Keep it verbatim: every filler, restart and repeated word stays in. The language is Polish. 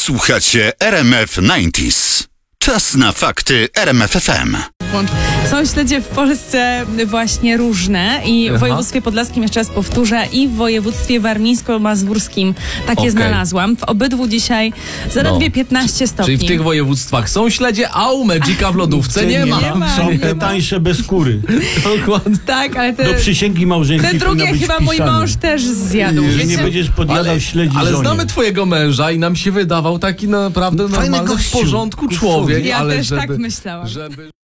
Słuchacie R M F dziewięćdziesiąt. Czas na fakty R M F F M. Są śledzie w Polsce właśnie różne i w Aha. województwie podlaskim, jeszcze raz powtórzę, i w województwie warmińsko-mazurskim takie Okej. znalazłam. W obydwu dzisiaj zaledwie No. piętnaście stopni. Czyli w tych województwach są śledzie, a u Magica w lodówce nie ma. Nie ma. Są nie te ma. tańsze bez skóry. Dokładnie. Tak, ale te, Do przysięgi małżeńskiej te drugie powinno być chyba mój wpisane, mąż też zjadł. że nie Wiecie? będziesz podjadał śledzi ale żonie. znamy twojego męża i nam się wydawał taki naprawdę Fajny normalny, w gościu. porządku człowiek. Ja ale też żeby, tak myślałam. Żeby...